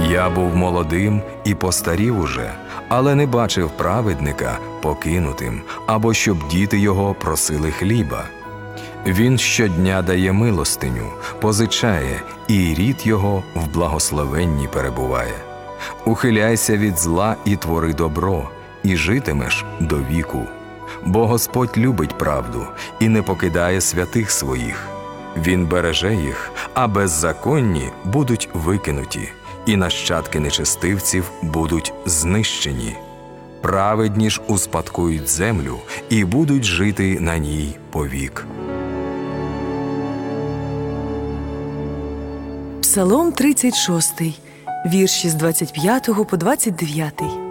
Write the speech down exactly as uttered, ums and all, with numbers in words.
Я був молодим і постарів уже, але не бачив праведника покинутим, або щоб діти його просили хліба. Він щодня дає милостиню, позичає, і рід його в благословенні перебуває. Ухиляйся від зла і твори добро, і житимеш до віку. Бо Господь любить правду і не покидає святих своїх. Він береже їх, а беззаконні будуть викинуті, і нащадки нечестивців будуть знищені. Праведні ж успадкують землю і будуть жити на ній повік. Псалом тридцять шостий, вірші з двадцять п'ятого по двадцять дев'ятий.